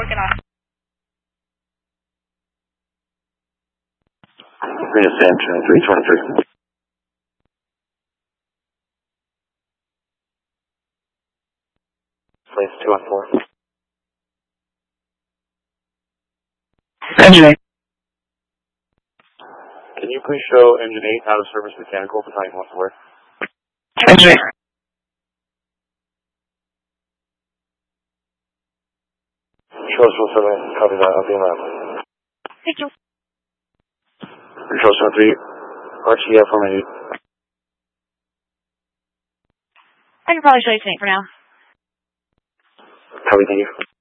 working on. Reno Sam, channel 323. Place 214. Engine 8. Can you please show engine 8 out of service mechanical battalion 1-4? Engine 8. Control 7, copy that, I'll be around. Thank you. Control 73, RTF on my dude. I can probably show you tonight for now. Copy, thank you.